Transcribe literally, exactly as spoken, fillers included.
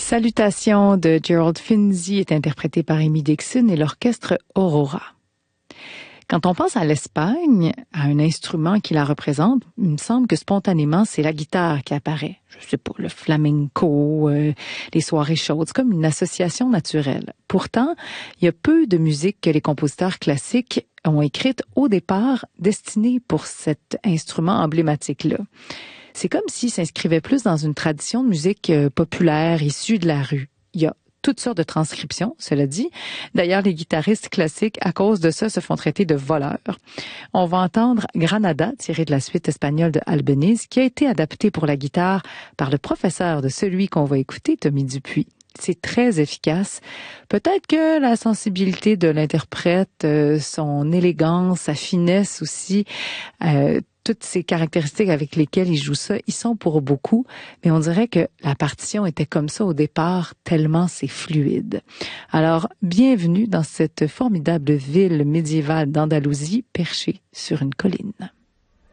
Salutations de Gerald Finzi est interprété par Amy Dixon et l'orchestre Aurora. Quand on pense à l'Espagne, à un instrument qui la représente, il me semble que spontanément, c'est la guitare qui apparaît. Je sais pas, le flamenco, euh, les soirées chaudes, c'est comme une association naturelle. Pourtant, il y a peu de musique que les compositeurs classiques ont écrite au départ destinée pour cet instrument emblématique-là. C'est comme s'il s'inscrivait plus dans une tradition de musique euh, populaire issue de la rue. Il y a toutes sortes de transcriptions, cela dit. D'ailleurs, les guitaristes classiques, à cause de ça, se font traiter de voleurs. On va entendre Granada, tiré de la suite espagnole de Albéniz, qui a été adapté pour la guitare par le professeur de celui qu'on va écouter, Tommy Dupuis. C'est très efficace. Peut-être que la sensibilité de l'interprète, euh, son élégance, sa finesse aussi, euh, toutes ces caractéristiques avec lesquelles il joue ça, ils sont pour beaucoup, mais on dirait que la partition était comme ça au départ, tellement c'est fluide. Alors, bienvenue dans cette formidable ville médiévale d'Andalousie, perchée sur une colline.